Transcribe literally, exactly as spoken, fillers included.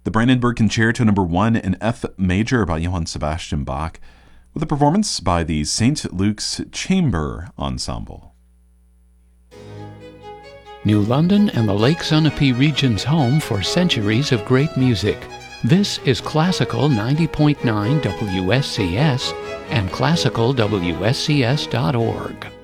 the Brandenburg Concerto Number one in F Major by Johann Sebastian Bach, with a performance by the Saint Luke's Chamber Ensemble. New London and the Lake Sunapee region's home for centuries of great music. This is Classical ninety point nine W S C S and classical W S C S dot org.